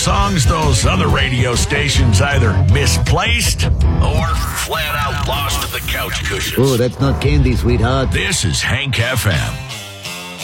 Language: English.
songs those other radio stations either misplaced or flat out lost to the couch cushions. Oh, that's not candy, sweetheart. This is Hank FM.